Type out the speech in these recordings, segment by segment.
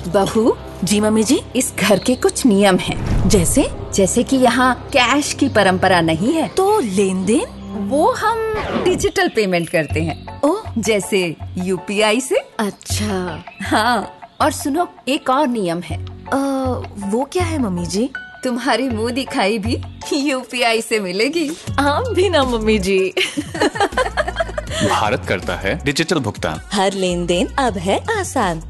बहू। जी मम्मी जी। इस घर के कुछ नियम हैं, जैसे कि यहाँ कैश की परंपरा नहीं है। तो लेन देन वो हम डिजिटल पेमेंट करते हैं। ओह, जैसे यूपीआई से। अच्छा। हाँ, और सुनो, एक और नियम है। वो क्या है मम्मी जी? तुम्हारी मुंह दिखाई भी यूपीआई से मिलेगी। आप भी ना मम्मी जी। भारत करता है डिजिटल भुगतान। हर लेन देन अब है आसान।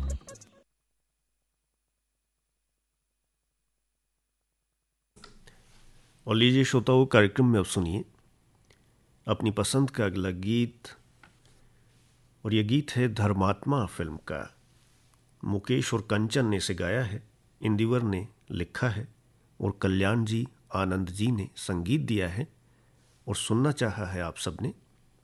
और लीजिए श्रोताओं, कार्यक्रम में अब सुनिए अपनी पसंद का अगला गीत। और ये गीत है धर्मात्मा फिल्म का। मुकेश और कंचन ने इसे गाया है, इंदिवर ने लिखा है और कल्याण जी आनंद जी ने संगीत दिया है और सुनना चाहा है आप सबने।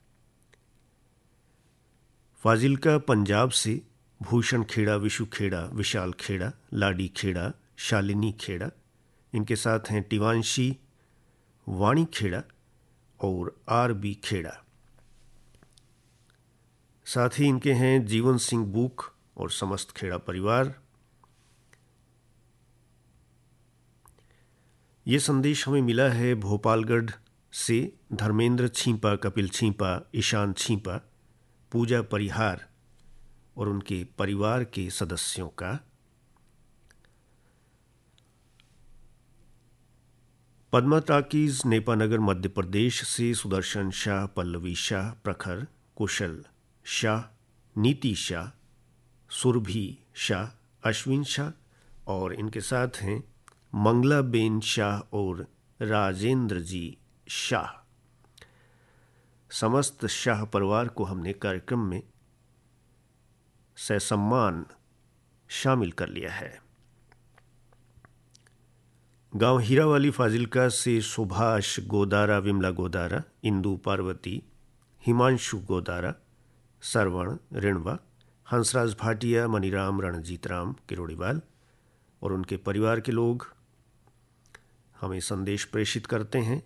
फाजिल्का पंजाब से भूषण खेड़ा, विशु खेड़ा, विशाल खेड़ा, लाडी खेड़ा, शालिनी खेड़ा, इनके साथ हैं टिवांशी, वाणी खेड़ा और आर बी खेड़ा। साथ ही इनके हैं जीवन सिंह बूख और समस्त खेड़ा परिवार। ये संदेश हमें मिला है भोपालगढ़ से धर्मेंद्र छींपा, कपिल छींपा, ईशान छींपा, पूजा परिहार और उनके परिवार के सदस्यों का। पद्मा टाकीज नेपानगर मध्य प्रदेश से सुदर्शन शाह, पल्लवी शाह, प्रखर, कुशल शाह, नीति शाह, सुरभि शाह, अश्विन शाह और इनके साथ हैं मंगला बेन शाह और राजेंद्र जी शाह। समस्त शाह परिवार को हमने कार्यक्रम में ससम्मान शामिल कर लिया है। गांव हीरावाली फाजिल्का से सुभाष गोदारा, विमला गोदारा, इंदु पार्वती, हिमांशु गोदारा, सरवण रिणवा, हंसराज भाटिया, मनीराम, रणजीत राम किरोड़ीवाल और उनके परिवार के लोग हमें संदेश प्रेषित करते हैं।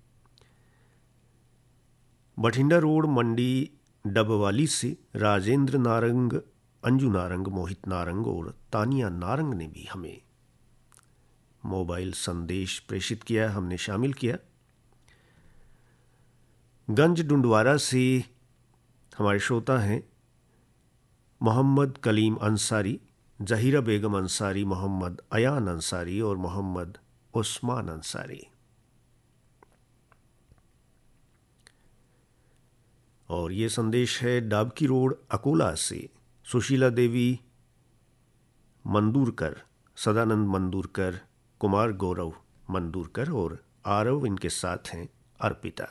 बठिंडा रोड मंडी डबवाली से राजेंद्र नारंग, अंजू नारंग, मोहित नारंग और तानिया नारंग ने भी हमें मोबाइल संदेश प्रेषित किया, हमने शामिल किया। गंज डुंडवारा से हमारे श्रोता हैं मोहम्मद कलीम अंसारी, जहीरा बेगम अंसारी, मोहम्मद अयान अंसारी और मोहम्मद उस्मान अंसारी। और ये संदेश है डाबकी रोड अकोला से सुशीला देवी मंदूरकर, सदानंद मंदूरकर, कुमार गौरव मंदूरकर और आरव, इनके साथ हैं अर्पिता।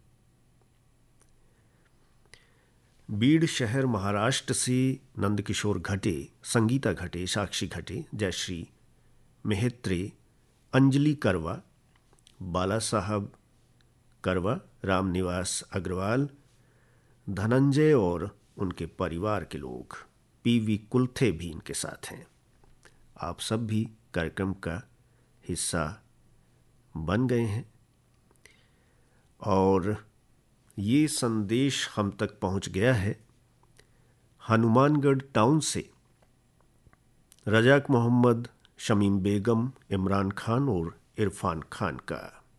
बीड़ शहर महाराष्ट्र से नंदकिशोर घटे, संगीता घटे, साक्षी घटे, जयश्री मेहत्रे, अंजलि करवा, बाला साहब करवा, रामनिवास अग्रवाल, धनंजय और उनके परिवार के लोग, पीवी कुलथे भी इनके साथ हैं। आप सब भी कार्यक्रम का हिस्सा बन गए हैं और ये संदेश हम तक पहुंच गया है हनुमानगढ़ टाउन से रजाक मोहम्मद, शमीम बेगम, इमरान खान और इरफान खान का।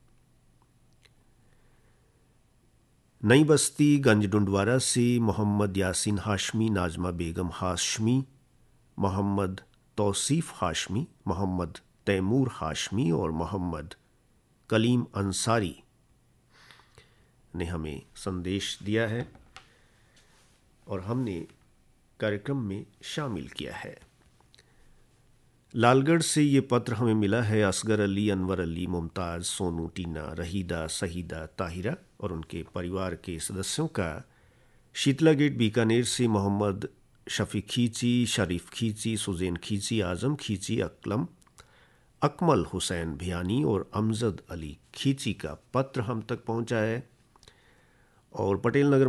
नई बस्ती गंज डुंडवारा से मोहम्मद यासीन हाशमी, नाजमा बेगम हाशमी, मोहम्मद तौसीफ हाशमी, मोहम्मद तैमूर हाशमी और मोहम्मद कलीम अंसारी ने हमें संदेश दिया है और हमने कार्यक्रम में शामिल किया है। लालगढ़ से ये पत्र हमें मिला है असगर अली, अनवर अली, मुमताज़, सोनू, टीना, रहीदा, सहीदा, ताहिरा और उनके परिवार के सदस्यों का। शीतला गेट बीकानेर से मोहम्मद शफीक खींची, शरीफ खींची, सुजैन खींची, आजम खींची, अकमल हुसैन भियानी और अमजद अली खींची का पत्र हम तक पहुंचा है। और पटेल नगर